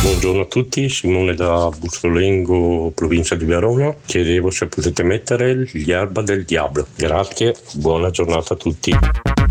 Buongiorno a tutti, Simone da Bussolengo, provincia di Verona. Chiedevo se potete mettere gli Erba del Diablo. Grazie, buona giornata a tutti.